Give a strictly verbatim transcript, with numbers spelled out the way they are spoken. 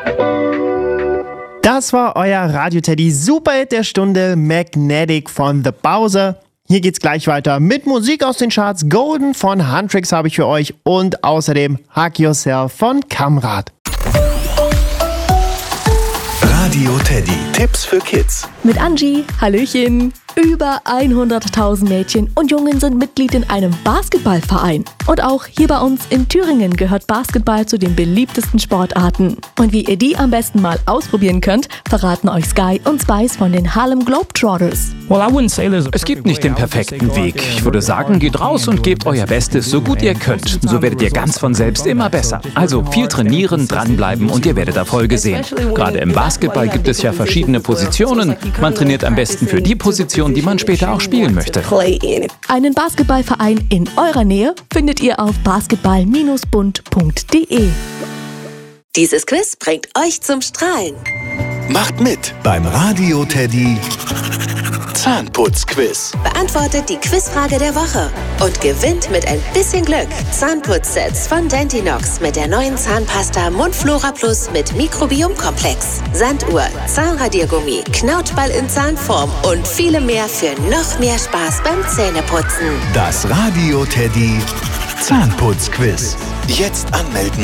Das war euer Radio-Teddy Superhit der Stunde, Magnetic von The Bowser. Hier geht's gleich weiter mit Musik aus den Charts. Golden von Huntrix habe ich für euch und außerdem Hug Yourself von Kamrat. Radio Teddy. Tipps für Kids. Mit Angie. Hallöchen. Über hunderttausend Mädchen und Jungen sind Mitglied in einem Basketballverein. Und auch hier bei uns in Thüringen gehört Basketball zu den beliebtesten Sportarten. Und wie ihr die am besten mal ausprobieren könnt, verraten euch Sky und Spice von den Harlem Globetrotters. Es gibt nicht den perfekten Weg. Ich würde sagen, geht raus und gebt euer Bestes, so gut ihr könnt. So werdet ihr ganz von selbst immer besser. Also viel trainieren, dranbleiben und ihr werdet Erfolge sehen. Gerade im Basketball gibt es ja verschiedene Positionen. Man trainiert am besten für die Position, die man später auch spielen möchte. Einen Basketballverein in eurer Nähe findet ihr auf basketball Bindestrich bund punkt de. Dieses Quiz bringt euch zum Strahlen. Macht mit beim Radio Teddy Zahnputz-Quiz. Beantwortet die Quizfrage der Woche und gewinnt mit ein bisschen Glück Zahnputzsets von Dentinox mit der neuen Zahnpasta Mundflora Plus mit Mikrobiomkomplex, Sanduhr, Zahnradiergummi, Knautschball in Zahnform und viele mehr für noch mehr Spaß beim Zähneputzen. Das Radio Teddy Zahnputz-Quiz. Jetzt anmelden